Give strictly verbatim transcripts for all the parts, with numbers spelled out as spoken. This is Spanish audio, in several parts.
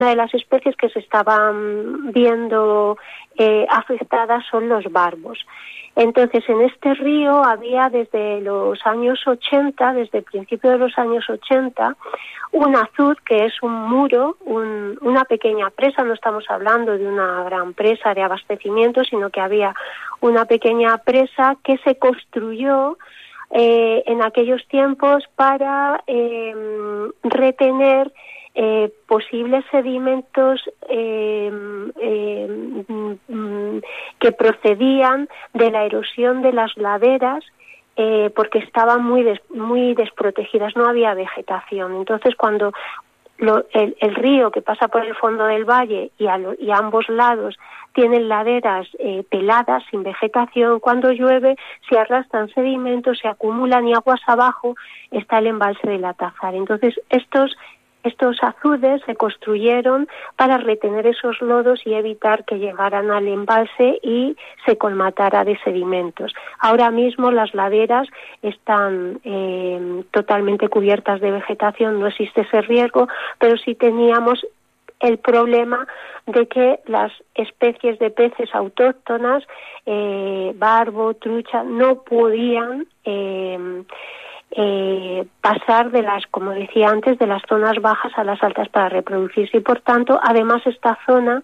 Una de las especies que se estaban viendo eh, afectadas son los barbos. Entonces, en este río había desde los años ochenta, desde el principio de los años ochenta, un azud, que es un muro, un, una pequeña presa. No estamos hablando de una gran presa de abastecimiento, sino que había una pequeña presa que se construyó eh, en aquellos tiempos para eh, retener Eh, posibles sedimentos eh, eh, mm, que procedían de la erosión de las laderas, eh, porque estaban muy des, muy desprotegidas, no había vegetación. Entonces, cuando lo, el, el río que pasa por el fondo del valle y a, lo, y a ambos lados tienen laderas eh, peladas, sin vegetación, cuando llueve se arrastran sedimentos, se acumulan y aguas abajo está el embalse de la Tazara. Entonces, estos Estos azudes se construyeron para retener esos lodos y evitar que llegaran al embalse y se colmatara de sedimentos. Ahora mismo las laderas están eh, totalmente cubiertas de vegetación, no existe ese riesgo, pero sí teníamos el problema de que las especies de peces autóctonas, eh, barbo, trucha, no podían eh, Eh, pasar de las, como decía antes, de las zonas bajas a las altas para reproducirse, y por tanto, además, esta zona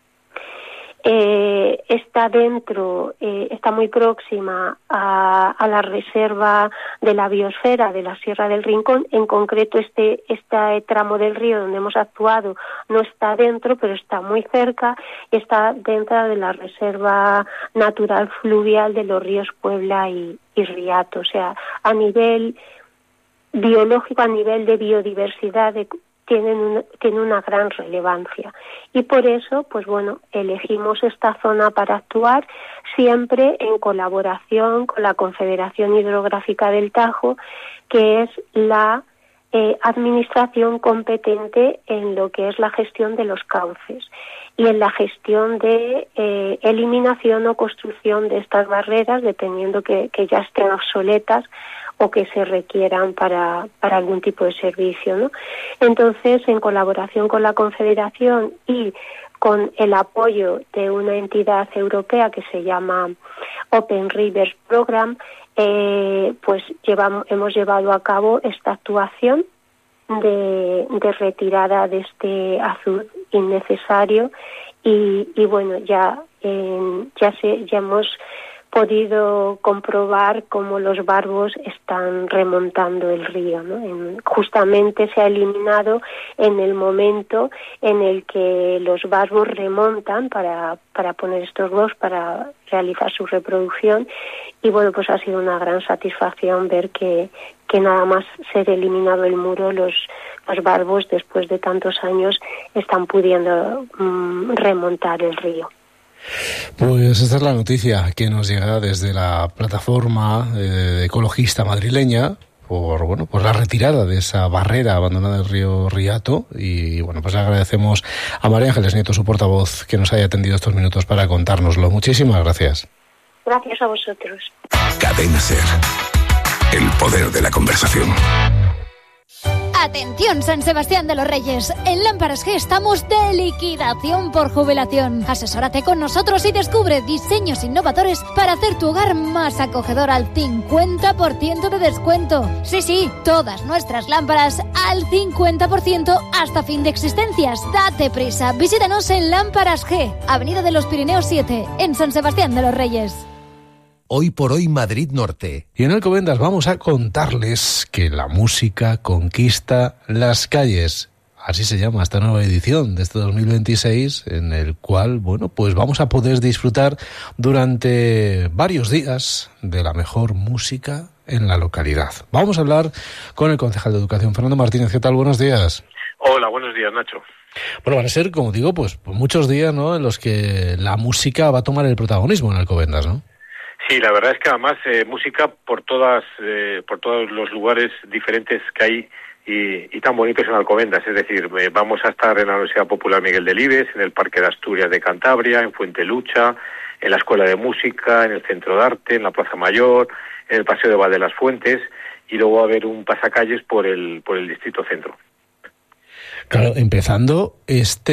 eh, está dentro, eh, está muy próxima a, a la reserva de la biosfera de la Sierra del Rincón. En concreto, este, este tramo del río donde hemos actuado no está dentro, pero está muy cerca, está dentro de la reserva natural fluvial de los ríos Puebla y, y Riato. O sea, a nivel biológico, a nivel de biodiversidad, de, tienen una, tiene una gran relevancia. Y por eso, pues bueno, elegimos esta zona para actuar, siempre en colaboración con la Confederación Hidrográfica del Tajo, que es la eh, administración competente en lo que es la gestión de los cauces y en la gestión de eh, eliminación o construcción de estas barreras, dependiendo que, que ya estén obsoletas o que se requieran para, para algún tipo de servicio, ¿no? Entonces, en colaboración con la Confederación y con el apoyo de una entidad europea que se llama Open Rivers Program, eh, pues llevamos, hemos llevado a cabo esta actuación de, de retirada de este azud innecesario y, y bueno, ya, eh, ya, se, ya hemos podido comprobar cómo los barbos están remontando el río, ¿no? En, justamente se ha eliminado en el momento en el que los barbos remontan para, para poner estos huevos, para realizar su reproducción, y bueno, pues ha sido una gran satisfacción ver que, que nada más ser eliminado el muro, los, los barbos después de tantos años están pudiendo mmm, remontar el río. Pues esta es la noticia que nos llega desde la plataforma eh, ecologista madrileña por bueno por la retirada de esa barrera abandonada del río Riato, y bueno, pues le agradecemos a María Ángeles Nieto, su portavoz, que nos haya atendido estos minutos para contárnoslo. Muchísimas gracias. Gracias a vosotros. Cadena SER, el poder de la conversación. Atención, San Sebastián de los Reyes. En Lámparas G estamos de liquidación por jubilación. Asesórate con nosotros y descubre diseños innovadores para hacer tu hogar más acogedor al cincuenta por ciento de descuento. Sí, sí, todas nuestras lámparas al cincuenta por ciento hasta fin de existencias. Date prisa, visítanos en Lámparas G, Avenida de los Pirineos siete, en San Sebastián de los Reyes. Hoy por hoy Madrid Norte. Y en Alcobendas vamos a contarles que la música conquista las calles. Así se llama esta nueva edición de este dos mil veintiséis, en el cual, bueno, pues vamos a poder disfrutar durante varios días de la mejor música en la localidad. Vamos a hablar con el concejal de Educación, Fernando Martínez. ¿Qué tal? Buenos días. Hola, buenos días, Nacho. Bueno, van a ser, como digo, pues muchos días, ¿no?, en los que la música va a tomar el protagonismo en Alcobendas, ¿no? Sí, la verdad es que además eh, música por todas, eh, por todos los lugares diferentes que hay y, y tan bonitos en Alcobendas. Es decir, eh, vamos a estar en la Universidad Popular Miguel Delibes, en el Parque de Asturias de Cantabria, en Fuentelucha, en la Escuela de Música, en el Centro de Arte, en la Plaza Mayor, en el Paseo de Val de las Fuentes, y luego va a haber un pasacalles por el por el Distrito Centro. Claro, empezando este